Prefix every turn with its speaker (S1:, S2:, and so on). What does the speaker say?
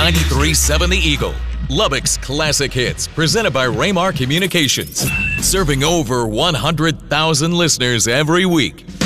S1: 93.7 The Eagle, Lubbock's classic hits, presented by Raymar Communications. Serving over 100,000 listeners every week.